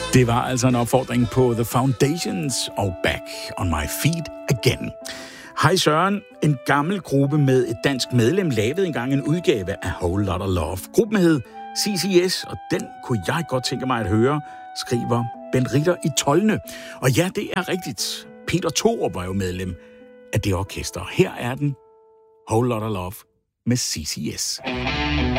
Det var altså en opfordring på The Foundations og Back on My Feet Again. Hej Søren, en gammel gruppe med et dansk medlem lavede engang en udgave af Whole Lotta Love. Gruppen hed CCS, og den kunne jeg godt tænke mig at høre, skriver Bent Ritter i Tolne. Og ja, det er rigtigt. Peter Thorup var jo medlem af det orkester. Her er den, Whole Lotta Love med CCS.